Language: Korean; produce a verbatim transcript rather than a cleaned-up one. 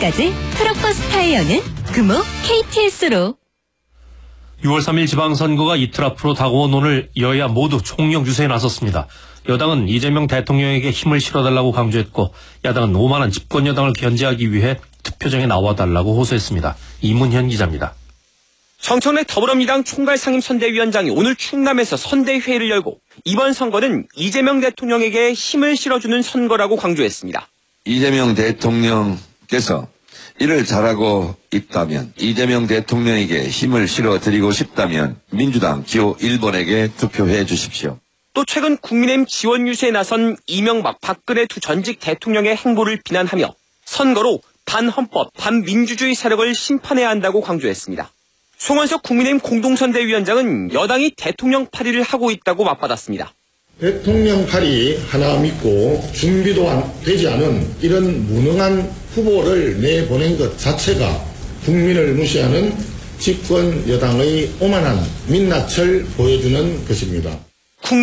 지금까지 트럭버스 타이어는 금호 케이티에스로. 유월 삼일 지방선거가 이틀 앞으로 다가온 오늘 여야 모두 총력 유세에 나섰습니다. 여당은 이재명 대통령에게 힘을 실어달라고 강조했고 야당은 오만한 집권 여당을 견제하기 위해 투표장에 나와달라고 호소했습니다. 이문현 기자입니다. 정청래 더불어민주당 총괄상임선대위원장이 오늘 충남에서 선대회의를 열고 이번 선거는 이재명 대통령에게 힘을 실어주는 선거라고 강조했습니다. 이재명 대통령께서 일을 잘하고 있다면, 이재명 대통령에게 힘을 실어드리고 싶다면 민주당 기호 일 번에게 투표해 주십시오. 또 최근 국민의힘 지원 유세에 나선 이명박, 박근혜 두 전직 대통령의 행보를 비난하며 선거로 반헌법, 반민주주의 세력을 심판해야 한다고 강조했습니다. 송원석 국민의힘 공동선대위원장은 여당이 대통령 파리를 하고 있다고 맞받았습니다. 대통령 파리 하나 믿고 준비도 안, 되지 않은 이런 무능한 후보를 내보낸 것 자체가 국민을 무시하는 집권 여당의 오만한 민낯을 보여주는 것입니다.